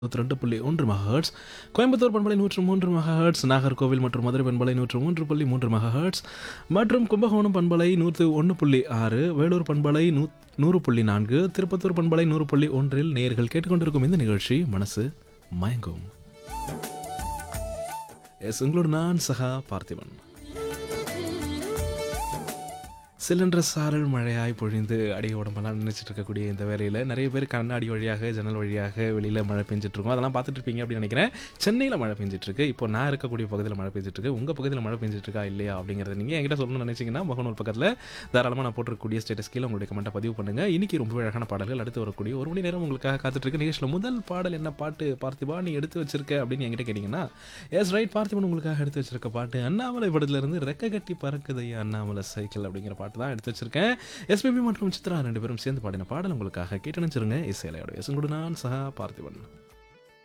92.1 megahertz, Coimbatore பண்பலை 103 megahertz, Nagercoil மற்றும் மதுரை பண்பலை 103.3 மெகாஹெர்ட்ஸ் மற்றும் கும்பகோணம் பண்பலை 101.6, வேலூர் பண்பலை 100.4, திருப்பத்தூர் பண்பலை 100.1 நேயர்கள் கேட்டுக்கொண்டிருக்கும் இந்த நிகழ்ச்சி மனசு மயங்கும். உங்களோடு நான் சகா பார்த்திபன். சிலென்ற சாரல் மழையாய் பொழிந்து அடி உடம்பெல்லாம் நினைச்சிட்டு இருக்கக்கூடிய இந்த வேலையில் நிறைய பேர் கண்ணாடி வழியாக ஜன்னல் வழியாக வெளியில் மழை பெஞ்சிட்ருக்கோம். அதெல்லாம் பார்த்துட்டு இருப்பீங்க அப்படின்னு நினைக்கிறேன். சென்னையில் மழை பெஞ்சிட்ருக்கு. இப்போ நான் இருக்கக்கூடிய பகுதியில் மழை பெஞ்சிட்ருக்கு. உங்கள் பகுதியில் மழை பெஞ்சிட்ருக்கா இல்லையா அப்படிங்கிறத நீங்கள் என்கிட்ட சொல்லணும்னு நினச்சிங்கன்னா முகநூல் பக்கத்தில் தாராளமாக நான் போட்டிருக்கக்கூடிய ஸ்டேட்டஸ் கீழே உங்களுடைய கமெண்ட்டை பதிவு பண்ணுங்கள். இன்றைக்கி ரொம்ப அழகான பாடல்கள் அடுத்து வரக்கூடிய ஒரு மணி நேரம் உங்களுக்காக காத்துட்ருக்கு. நிகழ்ச்சியில் முதல் பாடல் என்ன பாட்டு பார்த்திபா நீ எடுத்து வச்சிருக்க அப்படின்னு என்கிட்ட கேட்டிங்கன்னா, எஸ் ரைட், பார்த்திபன் உங்களுக்காக எடுத்து வச்சிருக்க பாட்டு அண்ணாமலை படத்துலேருந்து ரெக்க கட்டி பறக்குதையா அண்ணாமலை சைக்கிள் அப்படிங்கிற பாட்டு தான் எடுத்து வச்சிருக்கேன். எஸ்பிபி மற்றும் சித்ரா ரெண்டு பேரும் சேர்ந்து பாடின பாடல் உங்களுக்காக கேட்டு நினைச்சிருங்க. இசையலையோட எசுங்குடு நான் சகா பார்த்திபன்.